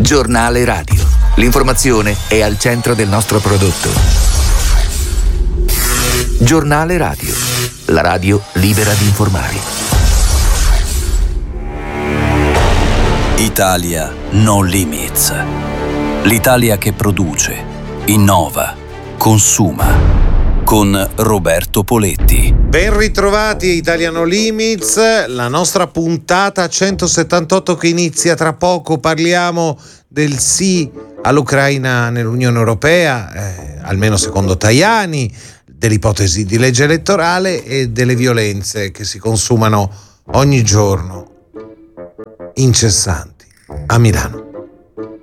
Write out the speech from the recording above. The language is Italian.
Giornale radio. L'informazione è al centro del nostro prodotto. Giornale radio. La radio libera di informare. Italia No Limits. L'Italia che produce, innova, consuma. Con Roberto Poletti. Ben ritrovati a Italia No Limits, la nostra puntata 178 che inizia tra poco. Parliamo del sì all'Ucraina nell'Unione Europea, almeno secondo Tajani, dell'ipotesi di legge elettorale e delle violenze che si consumano ogni giorno, incessanti, a Milano.